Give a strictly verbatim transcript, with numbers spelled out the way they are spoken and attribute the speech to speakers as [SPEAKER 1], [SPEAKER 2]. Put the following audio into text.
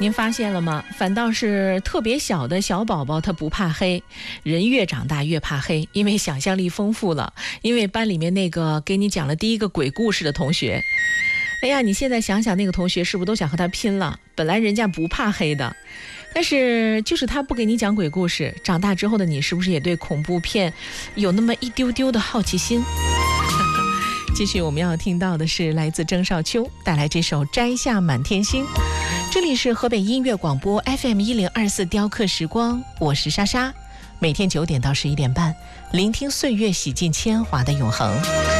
[SPEAKER 1] 您发现了吗？反倒是特别小的小宝宝他不怕黑，人越长大越怕黑，因为想象力丰富了，因为班里面那个给你讲了第一个鬼故事的同学，哎呀，你现在想想那个同学是不是都想和他拼了？本来人家不怕黑的，但是就是他不给你讲鬼故事，长大之后的你是不是也对恐怖片有那么一丢丢的好奇心？继续我们要听到的是来自郑少秋带来这首《摘下满天星》。这里是河北音乐广播 F M 一零二四雕刻时光，我是莎莎，每天九点到十一点半，聆听岁月洗尽铅华的永恒。